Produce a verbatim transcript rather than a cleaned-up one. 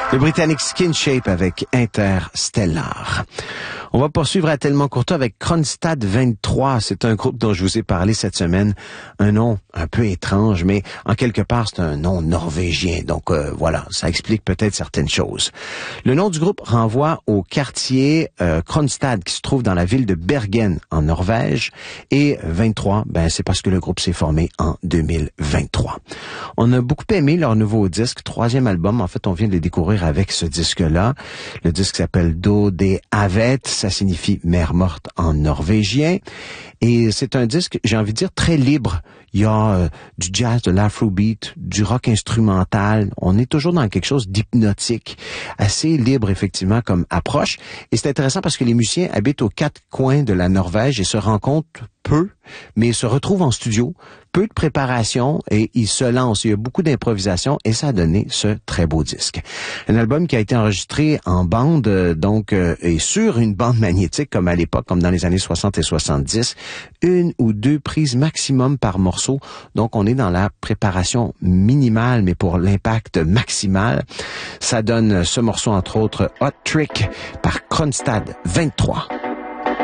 Le Britannique Skin Shape avec Interstellar. On va poursuivre à Tellement Courtois avec Kronstadt vingt-trois. C'est un groupe dont je vous ai parlé cette semaine. Un nom un peu étrange, mais en quelque part, c'est un nom norvégien. Donc euh, voilà, ça explique peut-être certaines choses. Le nom du groupe renvoie au quartier euh, Kronstadt qui se trouve dans la ville de Bergen en Norvège. Et vingt-trois, ben c'est parce que le groupe s'est formé en deux mille vingt-trois. On a beaucoup aimé leur nouveau disque, troisième album. En fait, on vient de les découvrir avec ce disque-là. Le disque s'appelle Do des Havet. Ça signifie mer morte en norvégien. Et c'est un disque, j'ai envie de dire, très libre. Il y a euh, du jazz, de l'afrobeat, du rock instrumental. On est toujours dans quelque chose d'hypnotique, assez libre effectivement comme approche. Et c'est intéressant parce que les musiciens habitent aux quatre coins de la Norvège et se rencontrent peu, mais se retrouvent en studio, peu de préparation et ils se lancent. Il y a beaucoup d'improvisation et ça a donné ce très beau disque. Un album qui a été enregistré en bande, donc, euh, et sur une bande magnétique comme à l'époque, comme dans les années soixante et soixante-dix, une ou deux prises maximum par morceau. Donc, on est dans la préparation minimale, mais pour l'impact maximal. Ça donne ce morceau, entre autres, Hot Trick par Kronstadt vingt-trois.